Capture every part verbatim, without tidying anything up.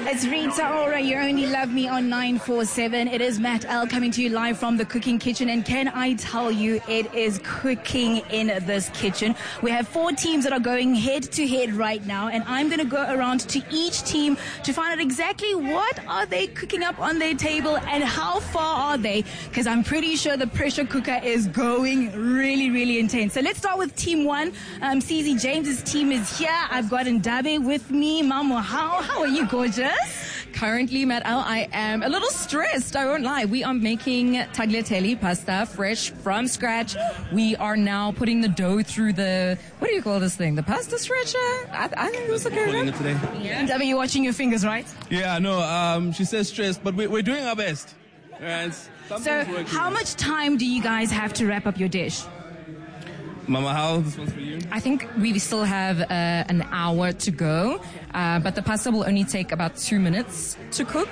It's Rita Ora, You Only Love Me on nine four seven. It is Matt L coming to you live from the cooking kitchen. And can I tell you, it is cooking in this kitchen. We have four teams that are going head to head right now. And I'm going to go around to each team to find out exactly what are they cooking up on their table and how far are they. Because I'm pretty sure the pressure cooker is going really, really intense. So let's start with team one. Um, C Z James's team is here. I've got Ndabe with me. Mamo, how, how are you, gorgeous? Currently, Matt L, I am a little stressed, I won't lie. We are making tagliatelle pasta fresh from scratch. We are now putting the dough through the, what do you call this thing? The pasta stretcher? I, I think it was the Pulling it today. Yeah. Ndabe, you're watching your fingers, right? Yeah, no, um, she says stressed, but we, we're doing our best. And so how much time do you guys have to wrap up your dish? Mama, how this one's for you? I think we still have uh, an hour to go, uh, but the pasta will only take about two minutes to cook.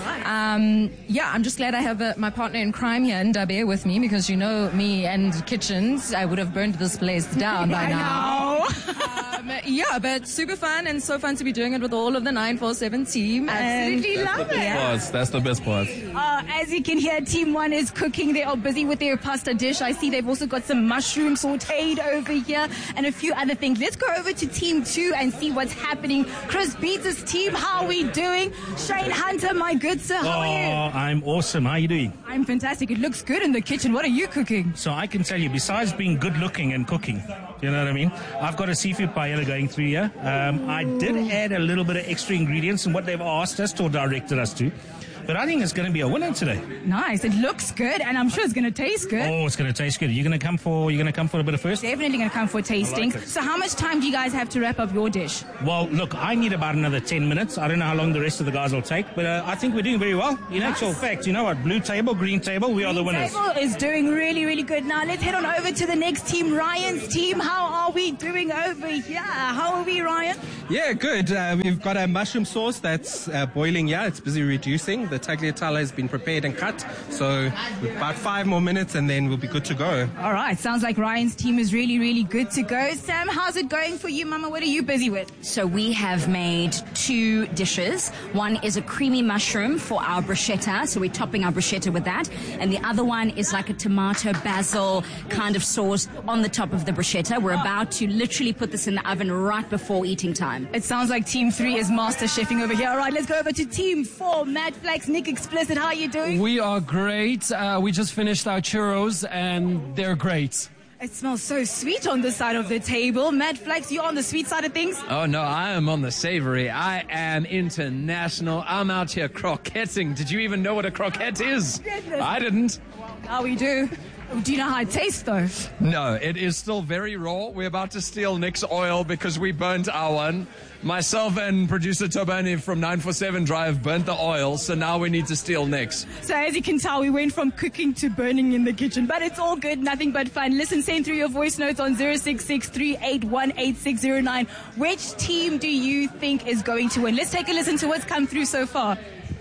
Um, yeah, I'm just glad I have uh, my partner in crime here, Ndabe, with me, because you know me and kitchens, I would have burned this place down by now. um, yeah, but super fun and so fun to be doing it with all of the nine four seven team. Absolutely That's love the best it. part. That's the best part. Uh, as you can hear, team one is cooking. They are busy with their pasta dish. I see they've also got some mushroom sauteed over here and a few other things. Let's go over to team two and see what's happening. Chris Beats' team, how are we doing? Shane Hunter, my good sir, how are you? Oh, I'm awesome. How are you doing? I'm fantastic. It looks good in the kitchen. What are you cooking? So I can tell you, besides being good looking and cooking, you know what I mean? I've got a seafood paella going through here. Um, I did add a little bit of extra ingredients in what they've asked us or directed us to. But I think it's going to be a winner today. Nice. It looks good, and I'm sure it's going to taste good. Oh, it's going to taste good. You're going to come for you're going to come for a bit of first? Definitely going to come for tasting. like it. So how much time do you guys have to wrap up your dish? Well, look, I need about another ten minutes. I don't know how long the rest of the guys will take, but uh, I think we're doing very well. In actual fact, you know what? Blue table, green table, we are the winners. Table is doing really, really good. Now let's head on over to the next team, Ryan's team. How are we doing over here? How are we, Ryan? Yeah, good. Uh, we've got a mushroom sauce that's uh, boiling. Yeah, it's busy reducing. The tagliatelle has been prepared and cut. So about five more minutes and then we'll be good to go. All right. Sounds like Ryan's team is really, really good to go. Sam, how's it going for you, Mama? What are you busy with? So we have made two dishes. One is a creamy mushroom for our bruschetta. So we're topping our bruschetta with that. And the other one is like a tomato basil kind of sauce on the top of the bruschetta. We're about to literally put this in the oven right before eating time. It sounds like team three is master chefing over here. All right, let's go over to team four. Matt Flax, Nick Explicit, how are you doing? We are great. Uh, we just finished our churros and they're great. It smells so sweet on this side of the table. Matt Flax, you on the sweet side of things? Oh, no, I am on the savory. I am international. I'm out here croquetting. Did you even know what a croquette is? Goodness. I didn't. Now we do. Do you know how it tastes, though? No, it is still very raw. We're about to steal Nick's oil because we burnt our one. Myself and producer Tobani from nine four seven Drive burnt the oil, so now we need to steal Nick's. So as you can tell, we went from cooking to burning in the kitchen, but it's all good, nothing but fun. Listen, send through your voice notes on zero six six, three eight one, eight six zero nine. Which team do you think is going to win? Let's take a listen to what's come through so far.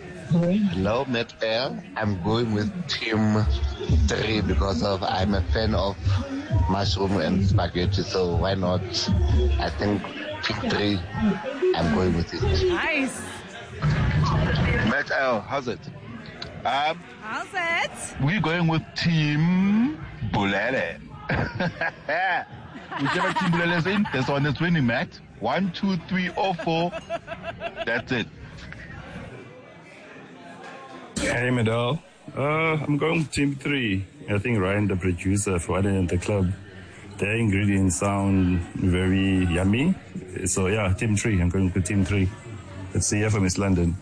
Hello, Matt Air. I'm going with team three because of I'm a fan of mushroom and spaghetti, so why not? I think team three, I'm going with it. Nice. Matt L, how's it? Um, How's it? we're going with team Bulele. Whichever team Bulele is in, that's one that's winning, Matt. One, two, three, or four. That's it. Hey, Medal. Uh, I'm going with team three. I think Ryan, the producer for Other Than the Club, their ingredients sound very yummy. So, yeah, team three. I'm going with team three. Let's see you from East London.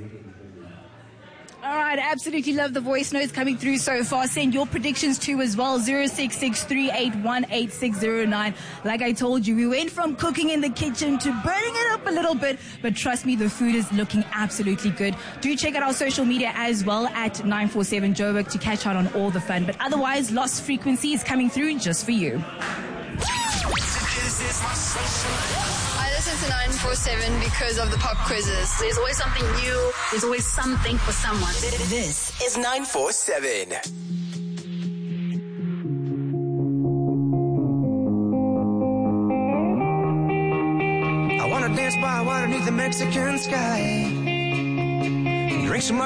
All right, absolutely love the voice notes coming through so far. Send your predictions too as well, zero six six, three eight one, eight six zero nine. Like I told you, we went from cooking in the kitchen to burning it up a little bit, but trust me, the food is looking absolutely good. Do check out our social media as well at nine four seven Joburg to catch out on all the fun. But otherwise, Lost Frequency is coming through just for you. I listen to nine four seven because of the pop quizzes. There's always something new. There's always something for someone. This is nine four seven. I wanna dance by water beneath the Mexican sky. question mark.